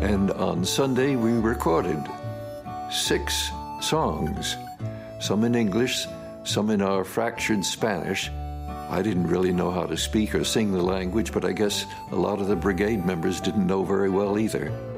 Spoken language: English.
And on Sunday, we recorded 6 songs, some in English, some in our fractured Spanish. I didn't really know how to speak or sing the language, but I guess a lot of the brigade members didn't know very well either.